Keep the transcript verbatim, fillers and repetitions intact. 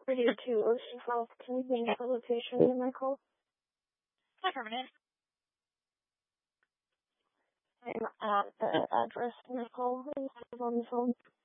Radio two Ocean Health. Can you name the location in my call? Affirmative. I'm at the address in my call. I have on the phone.